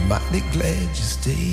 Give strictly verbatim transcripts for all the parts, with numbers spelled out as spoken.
mighty glad you stayed.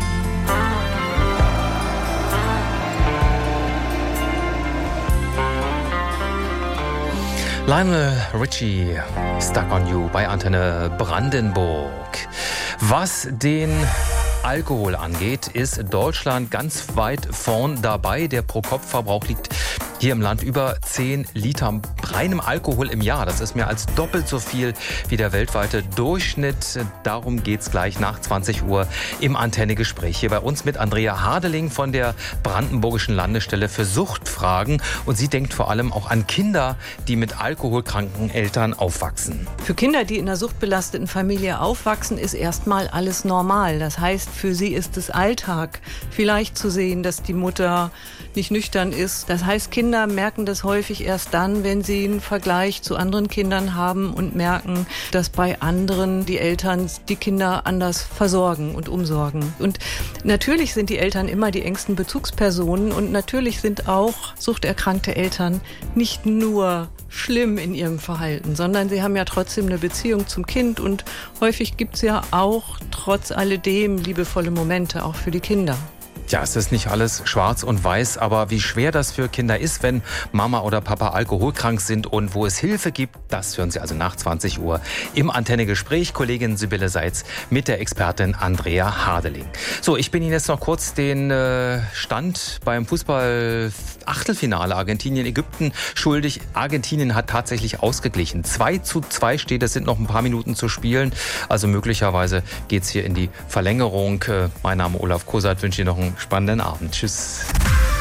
Lionel Richie, Stuck on You bei Antenne Brandenburg. Was den Alkohol angeht, ist Deutschland ganz weit vorn dabei. Der Pro-Kopf-Verbrauch liegt hier im Land über zehn Liter reinem Alkohol im Jahr. Das ist mehr als doppelt so viel wie der weltweite Durchschnitt. Darum geht's gleich nach zwanzig Uhr im Antenne-Gespräch. Hier bei uns mit Andrea Hadeling von der Brandenburgischen Landesstelle für Suchtfragen. Und sie denkt vor allem auch an Kinder, die mit alkoholkranken Eltern aufwachsen. Für Kinder, die in einer suchtbelasteten Familie aufwachsen, ist erstmal alles normal. Das heißt, für sie ist es Alltag, vielleicht zu sehen, dass die Mutter nicht nüchtern ist. Das heißt, Kinder merken das häufig erst dann, wenn sie einen Vergleich zu anderen Kindern haben und merken, dass bei anderen die Eltern die Kinder anders versorgen und umsorgen. Und natürlich sind die Eltern immer die engsten Bezugspersonen und natürlich sind auch suchterkrankte Eltern nicht nur schlimm in ihrem Verhalten, sondern sie haben ja trotzdem eine Beziehung zum Kind und häufig gibt es ja auch trotz alledem liebevolle Momente auch für die Kinder. Ja, es ist nicht alles schwarz und weiß, aber wie schwer das für Kinder ist, wenn Mama oder Papa alkoholkrank sind und wo es Hilfe gibt, das hören Sie also nach zwanzig Uhr im Antenne-Gespräch. Kollegin Sibylle Seitz mit der Expertin Andrea Hadeling. So, ich bin Ihnen jetzt noch kurz den äh, Stand beim Fußball-Achtelfinale Argentinien-Ägypten schuldig. Argentinien hat tatsächlich ausgeglichen. zwei zu zwei steht, es sind noch ein paar Minuten zu spielen. Also möglicherweise geht's hier in die Verlängerung. Äh, mein Name Olaf Kosat, wünsche Ihnen noch einen spannenden Abend. Tschüss.